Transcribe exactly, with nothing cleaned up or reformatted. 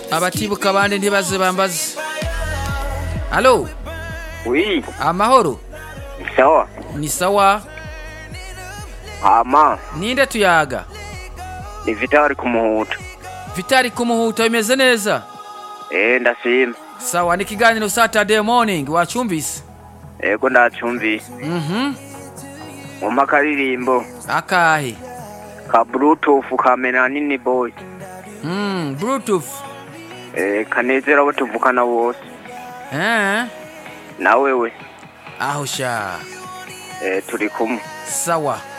abatibuka abandi ntibaze bambaze. Allo? Oui, Amahoro? sawa. Ni sawa? Ama, Ninde tuyaga? ni Vitali kumuhuta. Vitali kumuhuta imeze neza? Eh, ndashima. Sawa, ni kiganiro Saturday morning wacumbise? Ego ndacumvise. Mhm. Mu makaririmbo Akahe? ka Bluetooth kamena nini boy. Mm, Bluetooth. Eh, kanezera abo tuvukana bose. Eh? Na wewe. Aho sha. Eh, turi kumwe. Sawa.